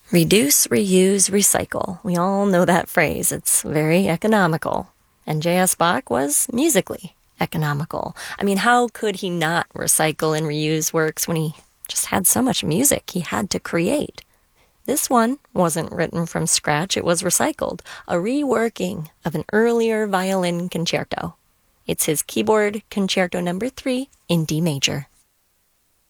Reduce, reuse, recycle. We all know that phrase. It's very economical. And J.S. Bach was musically economical. I mean, how could he not recycle and reuse works when he just had so much music he had to create? This one wasn't written from scratch. It was recycled, a reworking of an earlier violin concerto. It's his keyboard concerto number 3 in D major.